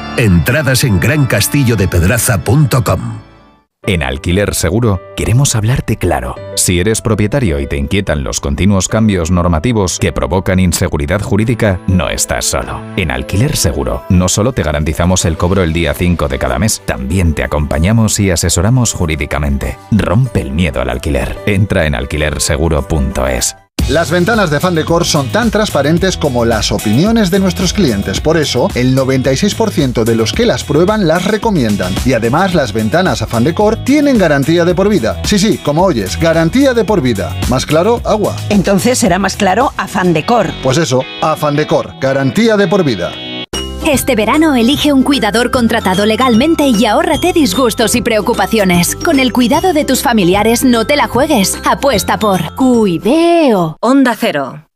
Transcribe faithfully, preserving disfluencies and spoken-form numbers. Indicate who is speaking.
Speaker 1: Entradas en gran castillo de pedraza punto com.
Speaker 2: En Alquiler Seguro queremos hablarte claro. Si eres propietario y te inquietan los continuos cambios normativos que provocan inseguridad jurídica, no estás solo. En Alquiler Seguro no solo te garantizamos el cobro el día cinco de cada mes, también te acompañamos y asesoramos jurídicamente. Rompe el miedo al alquiler. Entra en alquiler seguro punto es.
Speaker 3: Las ventanas de Fandecor son tan transparentes como las opiniones de nuestros clientes. Por eso, el noventa y seis por ciento de los que las prueban las recomiendan. Y además, las ventanas a Fandecor tienen garantía de por vida. Sí, sí, como oyes, garantía de por vida. ¿Más claro? Agua.
Speaker 4: Entonces será más claro a Fandecor.
Speaker 3: Pues eso, a Fandecor, garantía de por vida.
Speaker 5: Este verano elige un cuidador contratado legalmente y ahórrate disgustos y preocupaciones. Con el cuidado de tus familiares no te la juegues. Apuesta por Cuideo.
Speaker 6: Onda Cero.